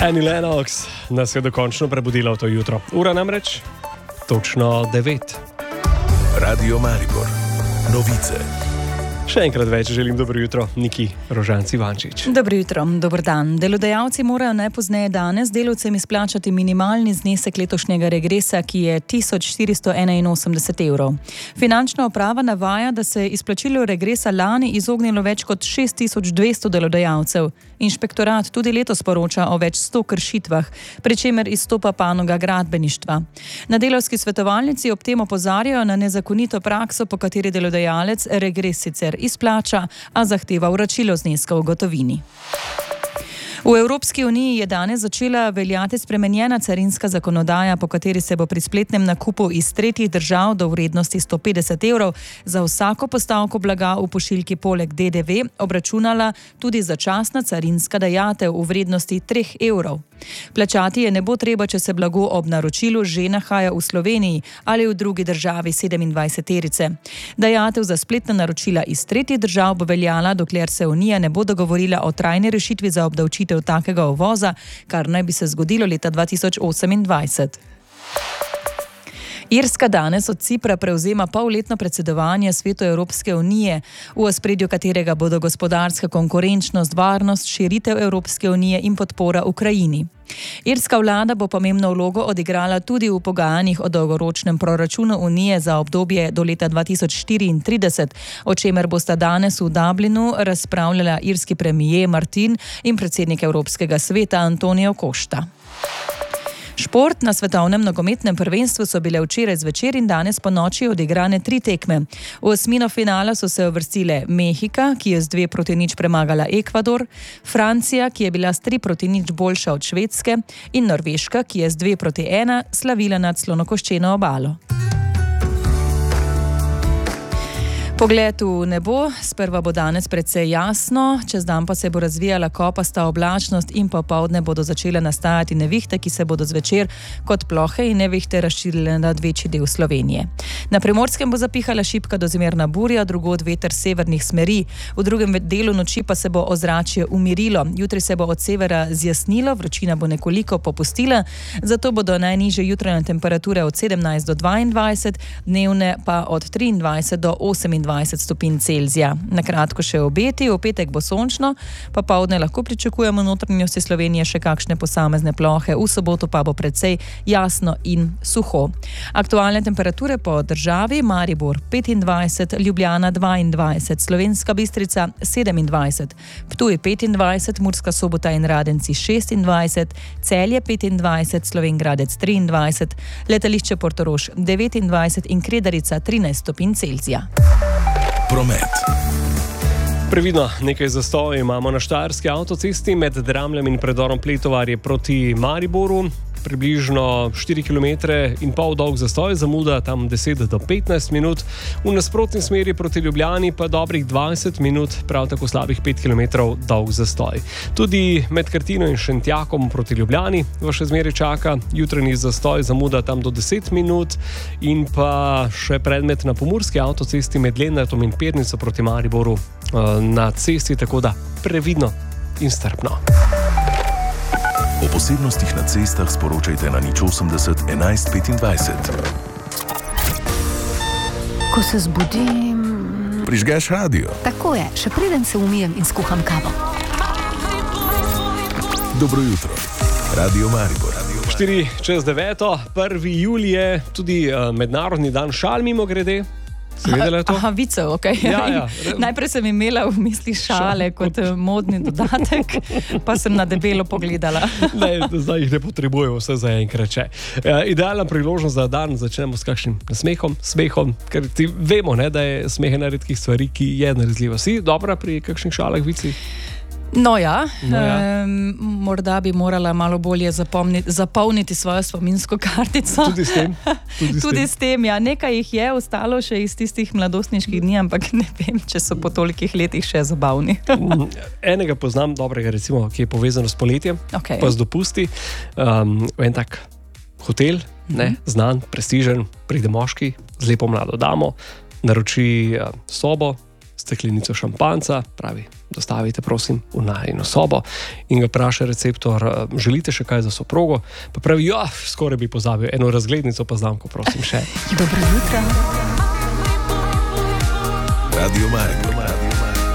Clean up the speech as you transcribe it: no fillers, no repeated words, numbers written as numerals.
Annie Lennox nas je dokončno prebudila v to jutro. Ura namreč točno 9. Radio Maribor. Novice. Še enkrat več želim dobro jutro, Niki Rožanc Ivančič. Dobro jutro, dober dan. Delodajalci morajo najpozneje danes delavcem izplačati minimalni znesek letošnjega regresa, ki je 1481 evrov. Finančna uprava navaja, da se je izplačilu regresa lani izognilo več kot 6200 delodajalcev. Inšpektorat tudi letos poroča o več 100 kršitvah, pri čemer izstopa panoga gradbeništva. Na delavski svetovalnici ob tem opozarjajo na nezakonito prakso, po kateri delodajalec regres sicer izplača, a zahteva vračilo zneska v gotovini. V Evropski uniji je danes začela veljati spremenjena carinska zakonodaja, po kateri se bo pri spletnem nakupu iz tretjih držav do vrednosti 150 evrov za vsako postavko blaga v pošiljki poleg DDV obračunala tudi začasna carinska dajatev v vrednosti 3 evrov. Plačati je ne bo treba, če se blago ob naročilu že nahaja v Sloveniji ali v drugi državi 27-terice. Dajatev za spletna naročila iz tretjih držav bo veljala, dokler se Unija ne bo dogovorila o trajni rešitvi za obdavčitev takega uvoza, kar naj bi se zgodilo leta 2028. Irska danes od Cipra prevzema polletno predsedovanje Svetu Evropske unije, v ospredju katerega bodo gospodarska konkurenčnost, varnost, širitev Evropske unije in podpora Ukrajini. Irska vlada bo pomembno vlogo odigrala tudi v pogajanjih o dolgoročnem proračunu Unije za obdobje do leta 2034, o čemer bosta danes v Dublinu razpravljala irski premier Martin in predsednik Evropskega sveta Antonio Costa. Šport. Na svetovnem nogometnem prvenstvu so bile včeraj zvečer in danes ponoči odigrane 3 tekme. V osmino finala so se uvrstile Mehika, ki je z 2-0 premagala Ekvador, Francija, ki je bila s 3-0 boljša od Švedske, in Norveška, ki je z 2-1 slavila nad slonokoščeno obalo. Pogled v nebo. Sprva bo danes precej jasno, čez dan pa se bo razvijala kopasta oblačnost in popoldne bodo začele nastajati nevihte, ki se bodo zvečer kot plohe in nevihte razširile nad večji del Slovenije. Na Primorskem bo zapihala šibka do zmerna burja, drugod veter severnih smeri. V drugem delu noči pa se bo ozračje umirilo. Jutri se bo od severa zjasnilo, vročina bo nekoliko popustila, zato bodo najnižje jutranje temperature od 17 do 22, dnevne pa od 23 do 28 stopinj Celzija. Na kratko še obeti, v petek bo sončno, popoldne lahko pričakujemo v notranjosti Slovenije še kakšne posamezne plohe, v soboto pa bo precej jasno in suho. Aktualne temperature po državi: Maribor 25, Ljubljana 22, Slovenska Bistrica 27, Ptuj 25, Murska Sobota in Radenci 26, Celje 25, Slovenj Gradec 23, letališče Portorož 29 in Kredarica 13 stopinj Celzija. Promet. Previdno, nekaj zastojev imamo na Štajerski avtocesti med Dramljem in predorom Pletovarje proti Mariboru. Približno 4,5 km dolg zastoj, zamuda tam 10 do 15 minut. V nasprotni smeri proti Ljubljani pa dobrih 20 minut, prav tako slabih 5 km dolg zastoj. Tudi med Krtino in Šentjakom proti Ljubljani vas še zmeraj čaka jutranji zastoj, zamuda tam do 10 minut in pa še predmet na Pomurski avtocesti med Lenartom in Pernico proti Mariboru na cesti, tako da previdno in strpno. O posebnostih na cestah sporočajte na 080 11 25. Ko se zbudim... Prižgeš radio. Tako je, še preden se umijem in skuham kavo. Dobro jutro. Radio Maribor. 4:09, 1. julij je tudi mednarodni dan šal, mimo grede. Si vedela to? Aha, vicev, ok. Ja. Najprej sem imela v misli šale kot modni dodatek, pa sem na debelo pogledala. Ne, zdaj jih ne potrebujemo, vse za enkrat če. Idealna priložnost za dan začnemo s kakšnim smehom, ker ti vemo, ne, da je smeh ena redkih stvari, ki je nalezljiva. Si dobra pri kakšnih šalah, vicih? No ja. Morda bi morala malo bolje zapolniti svojo spominsko kartico. Tudi s tem, ja. Nekaj jih je ostalo še iz tistih mladostniških dni, ampak ne vem, če so po tolikih letih še zabavni. Enega poznam dobrega, recimo, ki je povezano s poletjem, pa z dopusti. En tak hotel, znan, prestižen, pride moški z lepo mlado damo, naroči sobo, steklenico šampanca, pravi, dostavite prosim v najino sobo in ga vpraša receptor, želite še kaj za soprogo? Pa pravi, ja, skoraj bi pozabil, eno razglednico pa znamko, prosim še. Dobro jutro. Radio Maribor